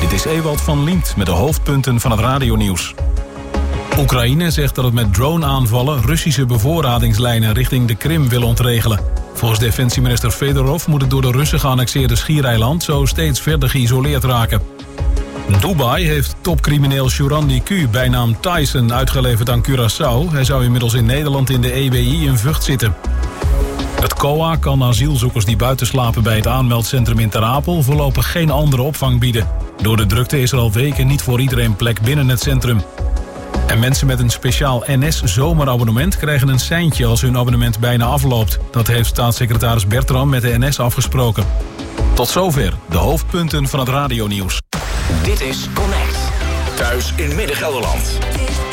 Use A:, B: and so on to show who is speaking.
A: Dit is Ewald van Liemt met de hoofdpunten van het radionieuws. Oekraïne zegt dat het met drone-aanvallen Russische bevoorradingslijnen richting de Krim wil ontregelen. Volgens defensieminister Fedorov moet het door de Russen geannexeerde schiereiland zo steeds verder geïsoleerd raken. Dubai heeft topcrimineel Shurandi Q, bijnaam Tyson, uitgeleverd aan Curaçao. Hij zou inmiddels in Nederland in de EWI in Vught zitten. Het COA kan asielzoekers die buiten slapen bij het aanmeldcentrum in Ter Apel voorlopig geen andere opvang bieden. Door de drukte is er al weken niet voor iedereen plek binnen het centrum. En mensen met een speciaal NS-zomerabonnement krijgen een seintje als hun abonnement bijna afloopt. Dat heeft staatssecretaris Bertram met de NS afgesproken. Tot zover de hoofdpunten van het radionieuws.
B: Dit is Connect. Thuis in Midden-Gelderland.